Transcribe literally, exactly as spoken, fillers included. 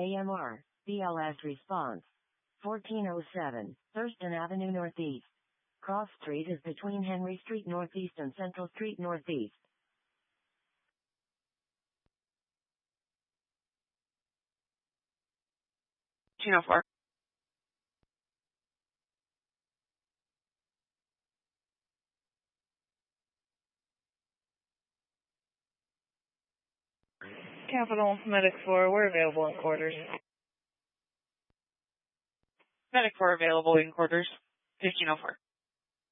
A M R, B L S response. fourteen oh seven, Thurston Avenue Northeast. Cross Street is between Henry Street Northeast and Central Street Northeast. two oh four. Capital, Medic four, we're available in quarters. Medic four available in quarters. fifteen oh four.